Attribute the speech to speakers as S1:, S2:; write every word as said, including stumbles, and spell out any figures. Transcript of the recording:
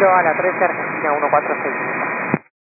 S1: Kilo a la trece, Argentina uno cuatro seis.